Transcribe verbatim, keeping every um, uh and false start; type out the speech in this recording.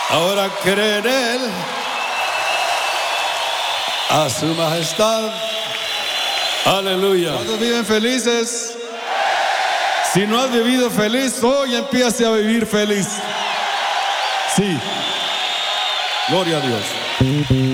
Ahora cree en Él, a su majestad. Aleluya. ¿Cuántos viven felices? Si no has vivido feliz, hoy empiece a vivir feliz. Sí. Gloria a Dios.